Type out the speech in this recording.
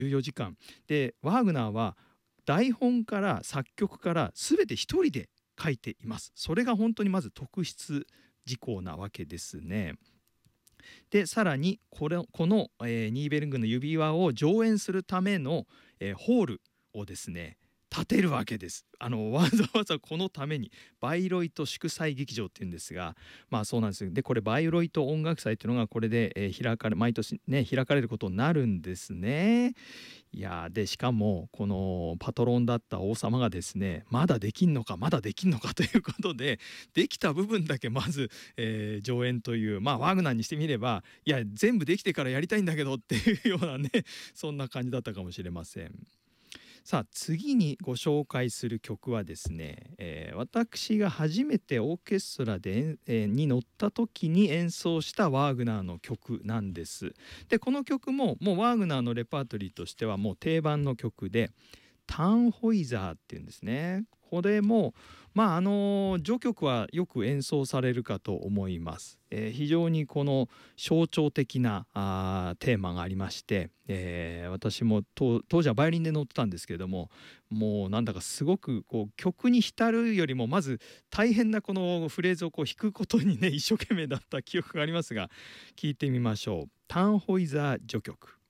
14時間で、ワーグナーは台本から作曲から全て一人で書いています。それが本当にまず特筆事項なわけですね。でさらにこの、ニーベルングの指輪を上演するための、ホールをですね建てるわけです。わざわざこのためにバイロイト祝祭劇場っていうんですが、まあそうなんですよ。でこれバイロイト音楽祭っていうのがこれで、毎年ね開かれることになるんですね。いやでしかもこのパトロンだった王様がですねまだできんのかまだできんのかということで、できた部分だけまず、上演という、まあワーグナーにしてみればいや全部できてからやりたいんだけどっていうようなねそんな感じだったかもしれません。さあ次にご紹介する曲はですね、私が初めてオーケストラで、に乗った時に演奏したワーグナーの曲なんです。でこの曲ももうワーグナーのレパートリーとしてはもう定番の曲で、タンホイザーっていうんですね。これもまあ序曲はよく演奏されるかと思います。非常にこの象徴的なテーマがありまして、私も当時はバイオリンで乗ってたんですけれども、もうなんだかすごくこう曲に浸るよりもまず大変なこのフレーズをこう弾くことにね一生懸命だった記憶がありますが、聞いてみましょう。タンホイザー序曲。